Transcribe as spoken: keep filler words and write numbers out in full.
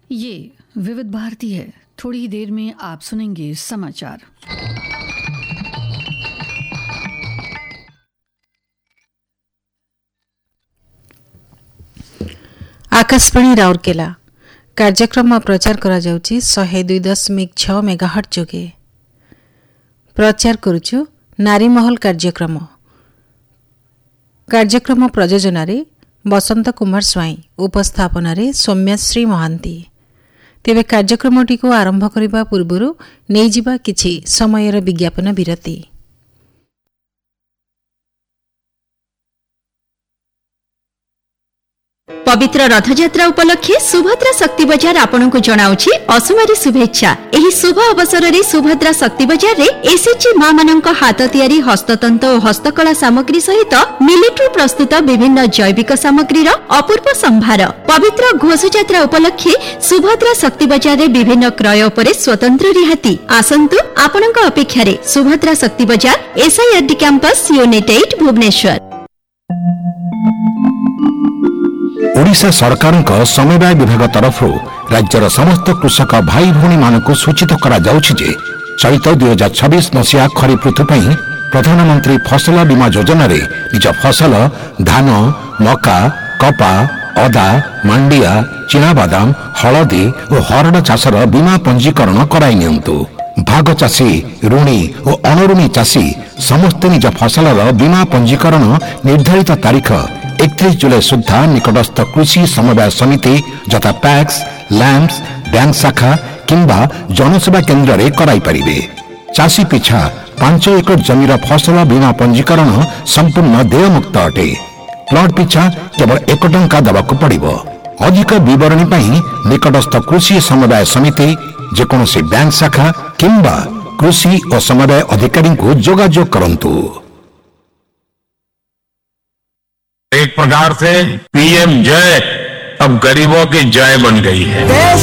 ये विविध भारती है। थोड़ी ही देर में आप सुनेंगे समाचार। आकाशवाणी राउरकेला कार्यक्रम प्रचार करा जाउची शहे दुई दशमिक छ मेगाहर्ट्ज जोगे प्रचार करुचु नारी महल कार्यक्रम कार्यक्रम प्रयोजन बसंत कुमार स्वाई उपस्थापन सौम्याश्री महांती। तेबे कार्यक्रमटी को आरंभ करने पूर्व नहीं जिबा किछि समयर विज्ञापन विरति। पवित्र रथयात्रा उपलक्षे सुभद्रा शक्ति बजार आपन को जनाउछि असुमारी शुभेच्छा। एही शुभ अवसर रे सुभद्रा शक्ति बजार रे एसएचजी मां मानक हाथ तयारी हस्ततंत और हस्तकला सामग्री सहित मिलिट्री प्रस्तुत विभिन्न जैविक सामग्री रो अपूर्व संभार। पवित्र घोषयात्रा उपलक्षे सुभद्रा शक्ति बजार रे विभिन्न क्रय उपरे स्वतंत्र रिहाती। आसंतु आपनक अपेक्षा रे सुभद्रा शक्ति बजार एसआईआरडी कैंपस यूनिट आठ भुवनेश्वर। ओडिशा सरकारक समवाय विभाग तरफ राज्यर समस्त कृषक भाई भौणी मानक सूचित करा जाउछि जे चलित दुई हजार छब्बीस मसीहा खरीफ ऋतु पई प्रधानमंत्री फसल बीमा योजना रे निज फसल धान मका कपा अदा मांडिया चिनाबादाम हलदी और हरड़ चाषर बीमा पंजीकरण कराई नियंतु। भाग चाषी ऋणी और अणऋणी चाषी समस्त निज फसलर बीमा पंजीकरण निर्धारित तारीख इकतीस जुलाई सुधा निकटस्थ कृषि समवाय समिति जथा पैक्स लैंप्स बैंक शाखा किंबा जनसेवा केन्द्र रे कराई परिबे। चाषी पिछा पांच एकड़ जमीर फसल बीमा पंजीकरण संपूर्ण देयमुक्त अटे। प्लॉट पिछा केवल एक टंका दबाकू पड़िबो। अधिक विवरणी पई निकटस्थ कृषि समवाय समिति जेकोनोसी बैंक शाखा किंबा कृषि और समवाय अधिकारी को जोगाजोग करंतु। एक प्रकार से पीएम जय अब गरीबों की जय बन गई है।